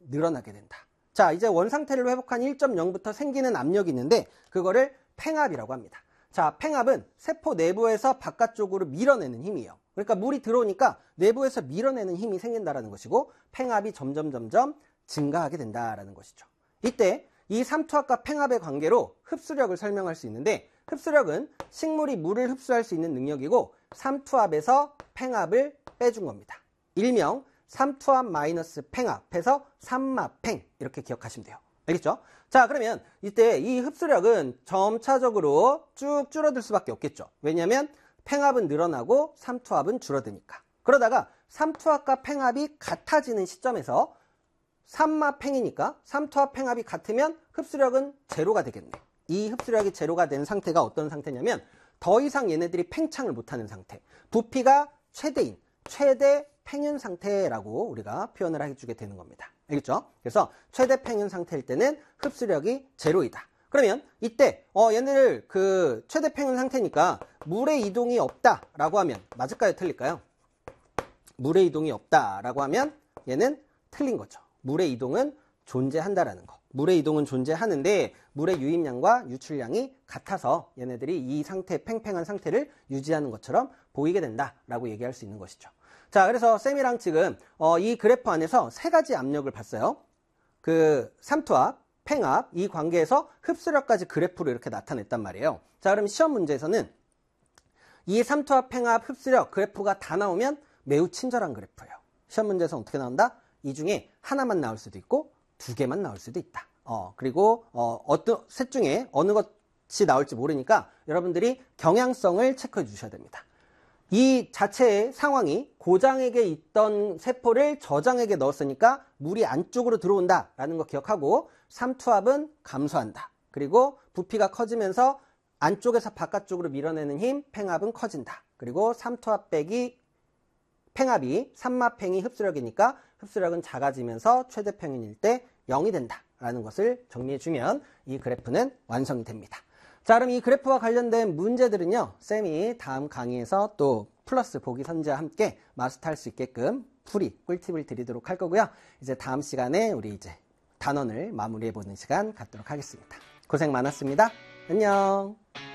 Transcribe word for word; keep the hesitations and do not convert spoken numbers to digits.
늘어나게 된다. 자, 이제 원상태를 회복한 일 점 영부터 생기는 압력이 있는데 그거를 팽압이라고 합니다. 자, 팽압은 세포 내부에서 바깥쪽으로 밀어내는 힘이에요. 그러니까 물이 들어오니까 내부에서 밀어내는 힘이 생긴다는 것이고 팽압이 점점 점점 증가하게 된다는 것이죠. 이때 이 삼투압과 팽압의 관계로 흡수력을 설명할 수 있는데 흡수력은 식물이 물을 흡수할 수 있는 능력이고 삼투압에서 팽압을 빼준 겁니다. 일명 삼투압 마이너스 팽압 해서 삼마팽 이렇게 기억하시면 돼요. 알겠죠? 자, 그러면 이때 이 흡수력은 점차적으로 쭉 줄어들 수밖에 없겠죠. 왜냐하면 팽압은 늘어나고 삼투압은 줄어드니까. 그러다가 삼투압과 팽압이 같아지는 시점에서 삼마팽이니까 삼투압 팽압이 같으면 흡수력은 제로가 되겠네. 이 흡수력이 제로가 된 상태가 어떤 상태냐면 더 이상 얘네들이 팽창을 못하는 상태. 부피가 최대인 최대 팽윤 상태라고 우리가 표현을 해주게 되는 겁니다. 알겠죠? 그래서 최대 팽윤 상태일 때는 흡수력이 제로이다. 그러면 이때 어 얘네들 그 최대 팽윤 상태니까 물의 이동이 없다라고 하면 맞을까요? 틀릴까요? 물의 이동이 없다라고 하면 얘는 틀린 거죠. 물의 이동은 존재한다라는 거. 물의 이동은 존재하는데 물의 유입량과 유출량이 같아서 얘네들이 이 상태, 팽팽한 상태를 유지하는 것처럼 보이게 된다라고 얘기할 수 있는 것이죠. 자, 그래서 쌤이랑 지금 어, 이 그래프 안에서 세 가지 압력을 봤어요. 그 삼투압, 팽압, 이 관계에서 흡수력까지 그래프로 이렇게 나타냈단 말이에요. 자, 그럼 시험 문제에서는 이 삼투압, 팽압, 흡수력 그래프가 다 나오면 매우 친절한 그래프예요. 시험 문제에서 어떻게 나온다? 이 중에 하나만 나올 수도 있고 두 개만 나올 수도 있다. 어, 그리고 어, 어떤 셋 중에 어느 것이 나올지 모르니까 여러분들이 경향성을 체크해 주셔야 됩니다. 이 자체의 상황이 고장에게 있던 세포를 저장에게 넣었으니까 물이 안쪽으로 들어온다라는 거 기억하고 삼투압은 감소한다. 그리고 부피가 커지면서 안쪽에서 바깥쪽으로 밀어내는 힘, 팽압은 커진다. 그리고 삼투압 빼기 팽압이 삼마팽이 흡수력이니까 흡수력은 작아지면서 최대 평균일 때 영이 된다라는 것을 정리해주면 이 그래프는 완성이 됩니다. 자, 그럼 이 그래프와 관련된 문제들은요, 쌤이 다음 강의에서 또 플러스 보기 선지와 함께 마스터할 수 있게끔 풀이, 꿀팁을 드리도록 할 거고요. 이제 다음 시간에 우리 이제 단원을 마무리해보는 시간 갖도록 하겠습니다. 고생 많았습니다. 안녕.